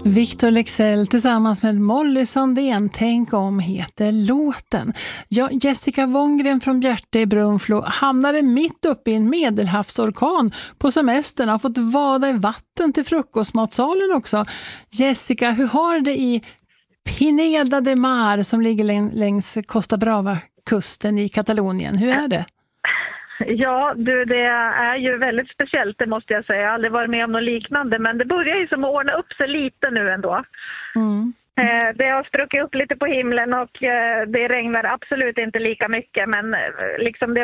Victor Leksell tillsammans med Molly Sandén, Tänk om heter låten. Ja, Jessica Wångren från Bjärte i Brunflo hamnade mitt uppe i en medelhavsorkan på semestern och har fått vada i vatten till frukostmatsalen också. Jessica, hur har det i Pineda de Mar som ligger längs Costa Brava-kusten i Katalonien? Hur är det? Ja, det är ju väldigt speciellt, det måste jag säga. Jag har aldrig varit med om något liknande, men det börjar ju som att ordna upp sig lite nu ändå. Mm. Det har spruckit upp lite på himlen och det regnar absolut inte lika mycket, men liksom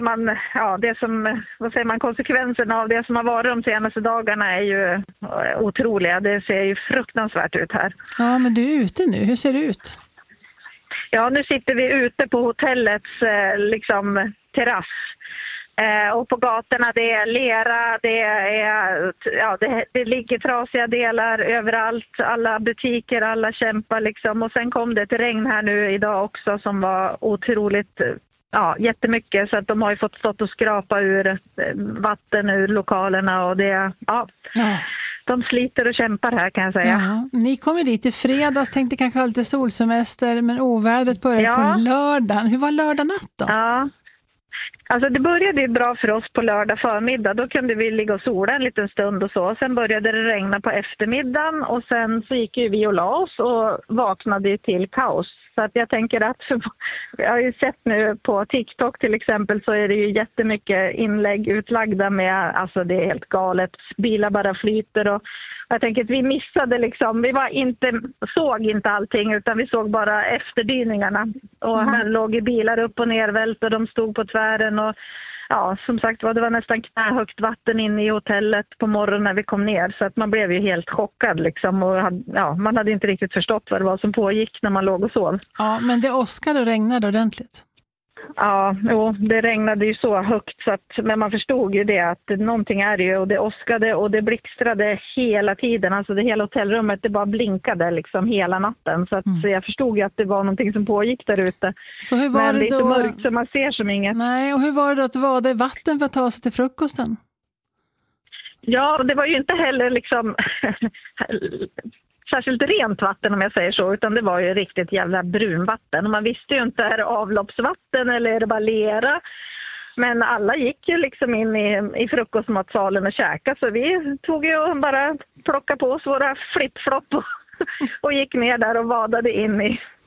konsekvenserna av det som har varit de senaste dagarna är ju otroliga. Det ser ju fruktansvärt ut här. Ja, men du är ute nu. Hur ser det ut? Ja, nu sitter vi ute på hotellets terrass. Och på gatorna det är lera, det ligger trasiga delar överallt, alla butiker, alla kämpar liksom. Och sen kom det ett regn här nu idag också som var otroligt, jättemycket, så att de har ju fått stått och skrapa ur vatten ur lokalerna och de sliter och kämpar här, kan jag säga. Ja. Ni kommer dit i fredags, tänkte kanske ha lite solsemester, men ovädret började på lördagen. Hur var lördag natt då? Ja. Alltså det började ju bra för oss på lördag förmiddag. Då kunde vi ligga och sola en liten stund och så. Sen började det regna på eftermiddagen och sen så gick ju vi och la oss och vaknade till kaos. Så att jag tänker att, jag har ju sett nu på TikTok till exempel, så är det ju jättemycket inlägg utlagda med, alltså det är helt galet. Bilar bara flyter och jag tänker att vi missade såg inte allting, utan vi såg bara efterdyningarna. Och här låg ju bilar upp och nervält och de stod på tvären och som sagt det var nästan knähögt vatten inne i hotellet på morgonen när vi kom ner, så att man blev ju helt chockad liksom, och man hade inte riktigt förstått vad det var som pågick när man låg och sov. Ja, men det åskade och regnade ordentligt. Ja, det regnade ju så högt så att, men man förstod ju det att någonting är det ju, och det åskade och det blixtrade hela tiden, alltså det hela hotellrummet det bara blinkade liksom hela natten, så att så jag förstod ju att det var någonting som pågick där ute. Så hur var men det är så mörkt så man ser som inget. Nej, och hur var det att vada i vatten för att ta sig till frukosten? Ja, det var ju inte heller liksom särskilt rent vatten om jag säger så, utan det var ju riktigt jävla brunvatten. Och man visste ju inte, är det avloppsvatten eller är det bara lera? Men alla gick ju liksom in i frukostmatsalen och käkade, så vi tog ju och bara plocka på oss våra flip-flop och gick ner där och vadade in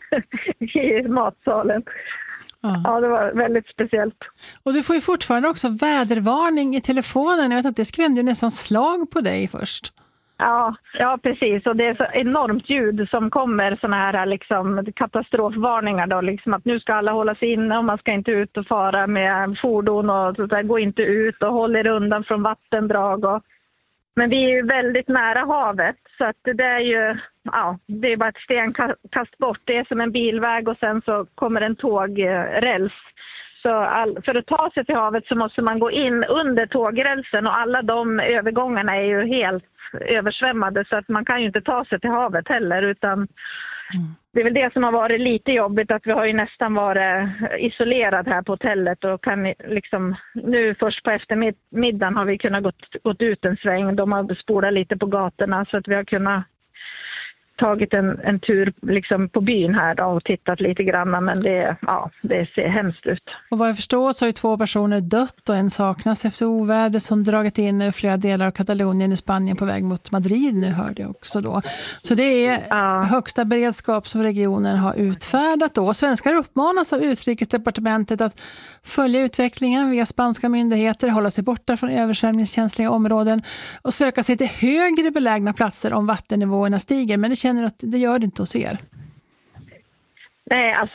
i matsalen. Ja, det var väldigt speciellt. Och du får ju fortfarande också vädervarning i telefonen. Jag vet att det skrämde ju nästan slag på dig först. Ja, precis. Och det är så enormt ljud som kommer, såna här liksom katastrofvarningar då, liksom att nu ska alla hålla sig inne och man ska inte ut och fara med fordon och så där, gå inte ut och håller undan från vattendrag. Men vi är ju väldigt nära havet, så att det är ju, det är bara ett stenkast bort. Det är som en bilväg och sen så kommer en tågräls. Så för att ta sig till havet så måste man gå in under tågrälsen, och alla de övergångarna är ju helt översvämmade, så att man kan ju inte ta sig till havet heller, utan det är väl det som har varit lite jobbigt, att vi har ju nästan varit isolerad här på hotellet och kan liksom, nu först på eftermiddagen har vi kunnat gått ut en sväng. De har spolat lite på gatorna så att vi har kunnat tagit en tur liksom på byn här då och tittat lite grann, men det ser hemskt ut. Och vad jag förstår så har ju 2 personer dött och en saknas efter oväder som dragit in i flera delar av Katalonien i Spanien på väg mot Madrid, nu hörde jag också då. Så det är högsta beredskap som regionen har utfärdat då. Svenskar uppmanas av Utrikesdepartementet att följa utvecklingen via spanska myndigheter, hålla sig borta från översvämningskänsliga områden och söka sig till högre belägna platser om vattennivåerna stiger, men det känner att det gör det inte hos er. Nej, alltså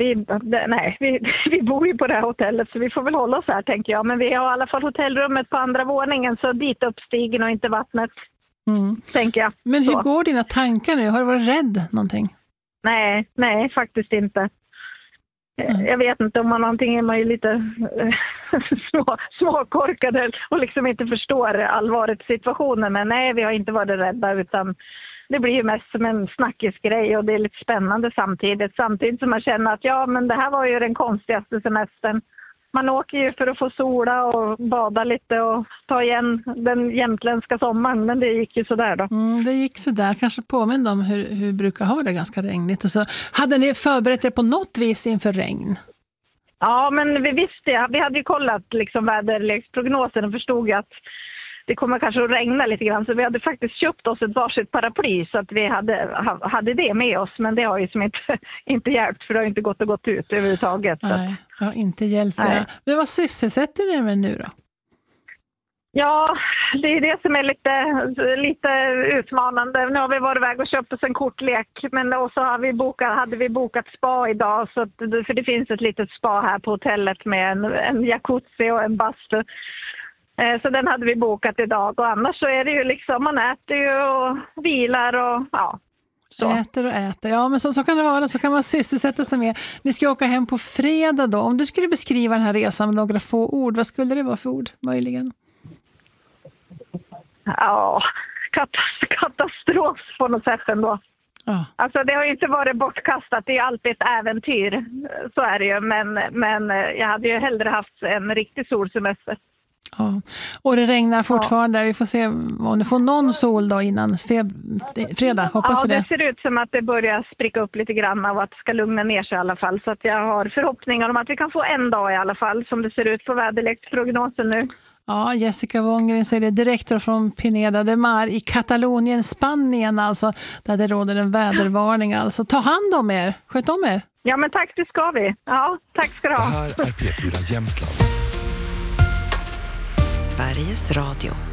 vi bor ju på det här hotellet, så vi får väl hålla oss här, tänker jag. Men vi har i alla fall hotellrummet på andra våningen, så dit uppstigen och inte vattnet, tänker jag. Men hur går dina tankar nu? Har du varit rädd någonting? Nej, faktiskt inte. Jag vet inte om man antingen är lite småkorkade och liksom inte förstår allvaret i situationen, men nej, vi har inte varit rädda, utan det blir ju mest som en snackisgrej och det är lite spännande samtidigt som man känner att men det här var ju den konstigaste semestern man åker ju för att få sola och bada lite och ta igen den jämtländska sommaren, men det gick ju sådär då. Det gick sådär, kanske påminner om hur vi brukar ha det ganska regnigt. Och så hade ni förberett er på något vis inför regn? Ja, men vi visste, vi hade ju kollat liksom väderleksprognosen och förstod att det kommer kanske att regna lite grann, så vi hade faktiskt köpt oss ett varsitt paraply så att vi hade det med oss, men det har ju som inte hjälpt, för det har inte gått ut överhuvudtaget. Nej, det har inte hjälpt. Men vad sysselsätter ni med nu då? Ja, det är det som är lite utmanande. Nu har vi varit iväg och köpt oss en kortlek, men också hade vi bokat spa idag, för det finns ett litet spa här på hotellet med en jacuzzi och en bastu. Så den hade vi bokat idag, och annars så är det ju liksom, man äter ju och vilar och ja. Så. Äter och äter, ja, men så kan det vara, så kan man sysselsätta sig med. Ni ska åka hem på fredag då. Om du skulle beskriva den här resan med några få ord, vad skulle det vara för ord möjligen? Ja, katastrof på något sätt ändå. Ja. Alltså det har ju inte varit bortkastat, det är alltid ett äventyr, så är det ju, men jag hade ju hellre haft en riktig solsemester. Ja, och det regnar fortfarande. Vi får se om du får någon sol då innan fredag. Hoppas vi det. Ja, det ser ut som att det börjar spricka upp lite grann och att det ska lugna ner sig i alla fall. Så att jag har förhoppningar om att vi kan få en dag i alla fall, som det ser ut på väderleksprognosen nu. Ja, Jessica Wångren säger det, direktor från Pineda de Mar i Katalonien, Spanien alltså, där det råder en vädervarning. Alltså, ta hand om er. Sköt om er. Ja, men tack, det ska vi. Ja, tack ska du ha. Det här är P4 Jämtland. Sveriges Radio.